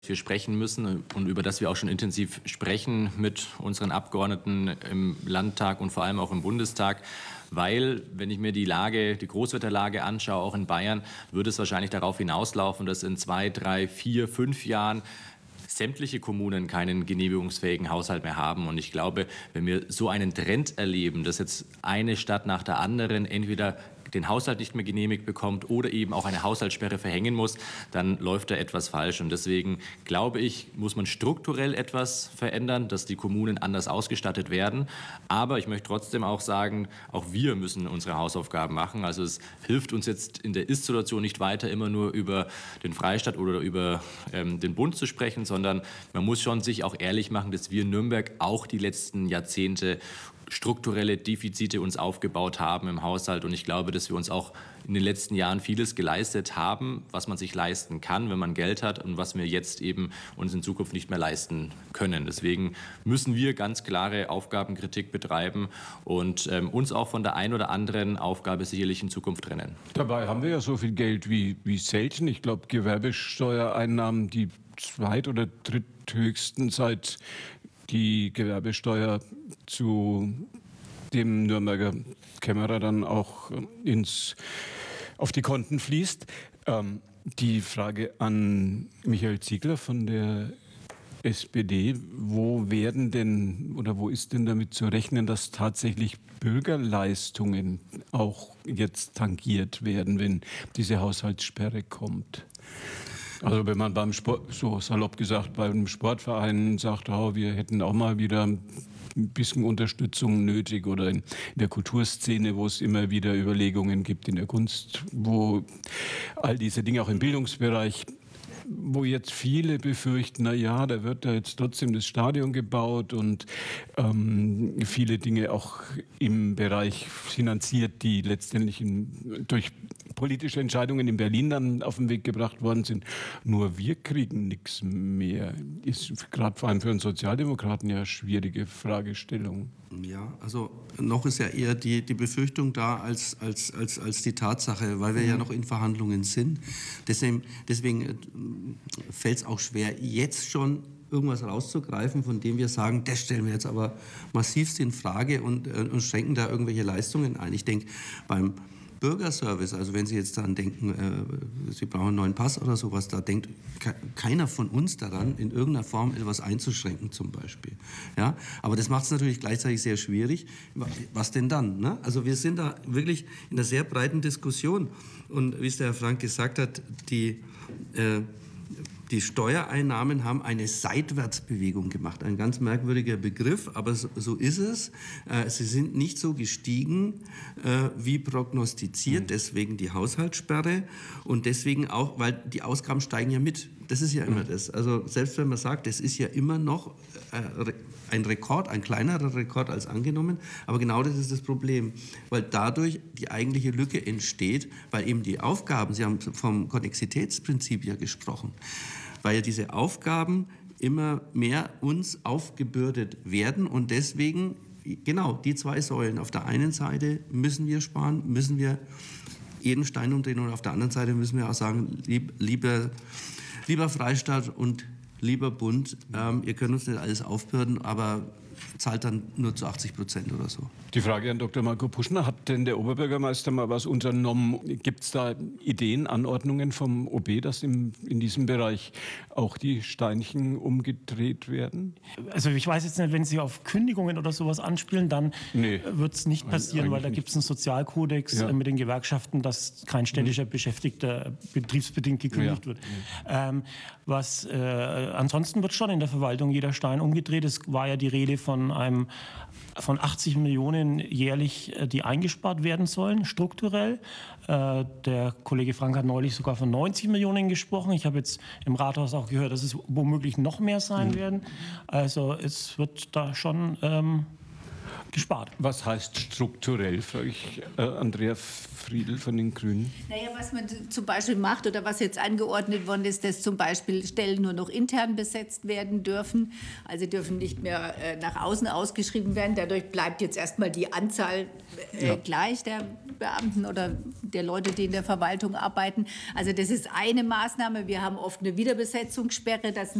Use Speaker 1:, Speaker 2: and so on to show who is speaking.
Speaker 1: wir sprechen müssen und über das wir auch schon intensiv sprechen mit unseren Abgeordneten im Landtag und vor allem auch im Bundestag. Weil, wenn ich mir die Großwetterlage anschaue, auch in Bayern, würde es wahrscheinlich darauf hinauslaufen, dass in 2, 3, 4, 5 Jahren sämtliche Kommunen keinen genehmigungsfähigen Haushalt mehr haben. Und ich glaube, wenn wir so einen Trend erleben, dass jetzt eine Stadt nach der anderen entweder den Haushalt nicht mehr genehmigt bekommt oder eben auch eine Haushaltssperre verhängen muss, dann läuft da etwas falsch. Und deswegen glaube ich, muss man strukturell etwas verändern, dass die Kommunen anders ausgestattet werden. Aber ich möchte trotzdem auch sagen, auch wir müssen unsere Hausaufgaben machen. Also es hilft uns jetzt in der Ist-Situation nicht weiter, immer nur über den Freistaat oder über den Bund zu sprechen, sondern man muss schon sich auch ehrlich machen, dass wir in Nürnberg auch die letzten Jahrzehnte strukturelle Defizite uns aufgebaut haben im Haushalt. Und ich glaube, dass wir uns auch in den letzten Jahren vieles geleistet haben, was man sich leisten kann, wenn man Geld hat und was wir jetzt eben uns in Zukunft nicht mehr leisten können. Deswegen müssen wir ganz klare Aufgabenkritik betreiben und uns auch von der ein oder anderen Aufgabe sicherlich in Zukunft trennen.
Speaker 2: Dabei haben wir ja so viel Geld wie selten. Ich glaube, Gewerbesteuereinnahmen, die zweit- oder dritthöchsten seit die Gewerbesteuer zu dem Nürnberger Kämmerer dann auch auf die Konten fließt. Die Frage an Michael Ziegler von der SPD, wo ist denn damit zu rechnen, dass tatsächlich Bürgerleistungen auch jetzt tangiert werden, wenn diese Haushaltssperre kommt? Also wenn man beim Sport, so salopp gesagt, beim Sportverein sagt, oh, wir hätten auch mal wieder ein bisschen Unterstützung nötig, oder in der Kulturszene, wo es immer wieder Überlegungen gibt, in der Kunst, wo all diese Dinge, auch im Bildungsbereich, wo jetzt viele befürchten, na ja, da wird da jetzt trotzdem das Stadion gebaut und viele Dinge auch im Bereich finanziert, die letztendlich durch politische Entscheidungen in Berlin dann auf den Weg gebracht worden sind. Nur wir kriegen nichts mehr. Ist gerade vor allem für einen Sozialdemokraten ja eine schwierige Fragestellung.
Speaker 3: Ja, also noch ist ja eher die Befürchtung da als die Tatsache, weil wir ja noch in Verhandlungen sind. Deswegen fällt es auch schwer, jetzt schon irgendwas rauszugreifen, von dem wir sagen, das stellen wir jetzt aber massivst in Frage und schränken da irgendwelche Leistungen ein. Ich denke, beim Bürgerservice, also wenn Sie jetzt daran denken, Sie brauchen einen neuen Pass oder sowas, da denkt keiner von uns daran, in irgendeiner Form etwas einzuschränken zum Beispiel. Ja? Aber das macht es natürlich gleichzeitig sehr schwierig. Was denn dann? Ne? Also wir sind da wirklich in einer sehr breiten Diskussion. Und wie es der Herr Frank gesagt hat, die Steuereinnahmen haben eine Seitwärtsbewegung gemacht. Ein ganz merkwürdiger Begriff, aber so ist es. Sie sind nicht so gestiegen wie prognostiziert, deswegen die Haushaltssperre und deswegen auch, weil die Ausgaben steigen ja mit. Das ist ja immer das. Also selbst wenn man sagt, das ist ja immer noch ein Rekord, ein kleinerer Rekord als angenommen, aber genau das ist das Problem, weil dadurch die eigentliche Lücke entsteht, weil eben die Aufgaben, Sie haben vom Konnexitätsprinzip ja gesprochen, weil ja diese Aufgaben immer mehr uns aufgebürdet werden und deswegen, genau, die zwei Säulen. Auf der einen Seite müssen wir sparen, müssen wir jeden Stein umdrehen und auf der anderen Seite müssen wir auch sagen, lieber Freistaat und lieber Bund, ihr könnt uns nicht alles aufbürden, aber zahlt dann nur zu 80% oder so.
Speaker 2: Die Frage an Dr. Marco Puschner, hat denn der Oberbürgermeister mal was unternommen? Gibt es da Ideen, Anordnungen vom OB, dass in diesem Bereich auch die Steinchen umgedreht werden?
Speaker 4: Also ich weiß jetzt nicht, wenn Sie auf Kündigungen oder sowas anspielen, dann wird es nicht passieren, weil da gibt es einen Sozialkodex mit den Gewerkschaften, dass kein städtischer Beschäftigter betriebsbedingt gekündigt wird. Ansonsten wird schon in der Verwaltung jeder Stein umgedreht. Es war ja die Rede von 80 Millionen jährlich, die eingespart werden sollen, strukturell. Der Kollege Frank hat neulich sogar von 90 Millionen gesprochen. Ich habe jetzt im Rathaus auch gehört, dass es womöglich noch mehr sein werden. Also es wird da schon gespart.
Speaker 2: Was heißt strukturell, frage ich Andrea Friedl von den Grünen?
Speaker 5: Naja, was man zum Beispiel macht oder was jetzt angeordnet worden ist, dass zum Beispiel Stellen nur noch intern besetzt werden dürfen. Also dürfen nicht mehr nach außen ausgeschrieben werden. Dadurch bleibt jetzt erstmal die Anzahl gleich der Beamten oder der Leute, die in der Verwaltung arbeiten. Also das ist eine Maßnahme. Wir haben oft eine Wiederbesetzungssperre, dass